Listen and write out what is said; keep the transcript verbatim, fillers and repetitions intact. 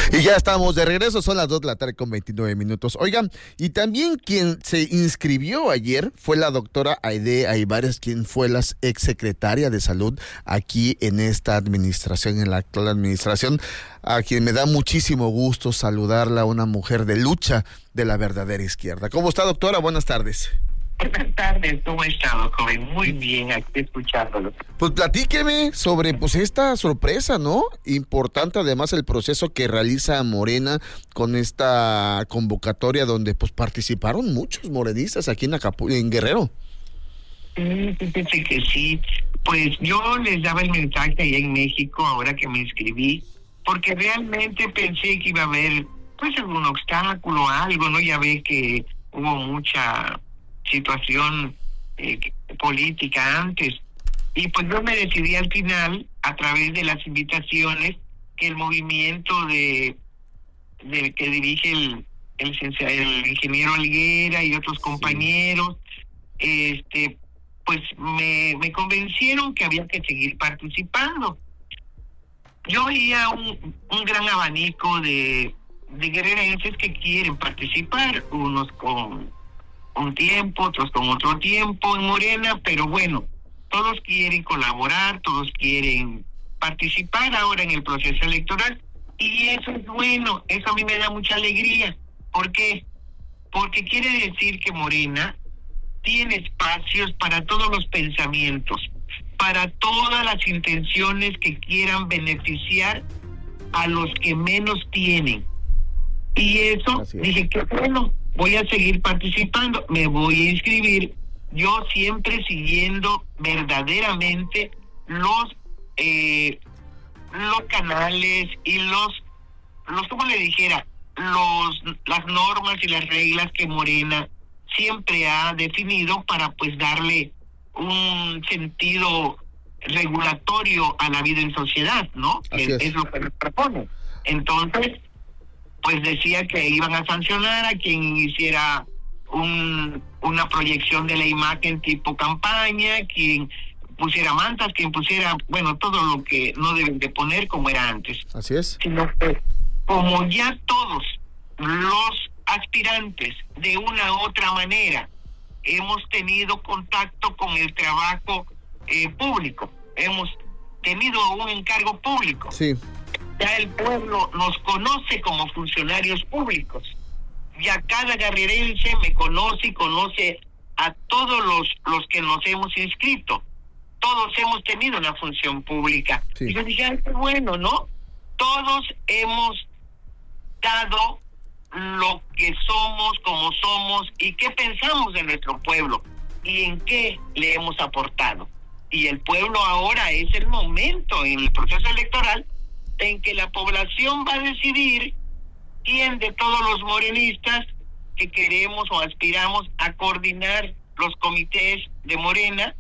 Y ya estamos de regreso, son las dos de la tarde con veintinueve minutos. Oigan, y también quien se inscribió ayer fue la doctora Aide Aybares, quien fue la exsecretaria de Salud aquí en esta administración, en la actual administración, a quien me da muchísimo gusto saludarla, una mujer de lucha de la verdadera izquierda. ¿Cómo está, doctora? Buenas tardes. Buenas tardes, ¿cómo ha estado, joven? Muy bien, aquí escuchándolo. Pues platíqueme sobre pues esta sorpresa, ¿no? Importante además el proceso que realiza Morena con esta convocatoria donde pues participaron muchos morenistas aquí en Acapulco, en Guerrero. Sí, fíjese que sí. Pues yo les daba el mensaje allá en México, ahora que me inscribí, porque realmente pensé que iba a haber pues algún obstáculo, algo, ¿no? Ya ve que hubo mucha situación eh, política antes, y pues yo me decidí al final, a través de las invitaciones que el movimiento de, de que dirige el, el, el ingeniero Alguera y otros compañeros, sí. este pues me, me convencieron que había que seguir participando. Yo veía un, un gran abanico de, de guerrerenses que quieren participar, unos con un tiempo, otros con otro tiempo en Morena, pero bueno, todos quieren colaborar, todos quieren participar ahora en el proceso electoral, y eso es bueno, eso a mí me da mucha alegría. ¿Por qué? Porque quiere decir que Morena tiene espacios para todos los pensamientos, para todas las intenciones que quieran beneficiar a los que menos tienen. Y eso, dije, qué bueno, voy a seguir participando, me voy a inscribir, yo siempre siguiendo verdaderamente los eh, los canales y los, los como le dijera, los las normas y las reglas que Morena siempre ha definido para pues darle un sentido regulatorio a la vida en sociedad, ¿no? Que es. es lo que nos propone. Entonces, pues decía que iban a sancionar a quien hiciera un, una proyección de la imagen tipo campaña, quien pusiera mantas, quien pusiera, bueno, todo lo que no deben de poner como era antes. Así es. Sino que como ya todos los aspirantes de una u otra manera hemos tenido contacto con el trabajo eh, público, hemos tenido un encargo público. Sí. Ya el pueblo nos conoce como funcionarios públicos. Ya cada guerrerense me conoce y conoce a todos los, los que nos hemos inscrito. Todos hemos tenido una función pública. Sí. Y yo dije, ay, qué bueno, ¿no? Todos hemos dado lo que somos, como somos y qué pensamos de nuestro pueblo y en qué le hemos aportado. Y el pueblo ahora es el momento en el proceso electoral en que la población va a decidir quién de todos los morenistas que queremos o aspiramos a coordinar los comités de Morena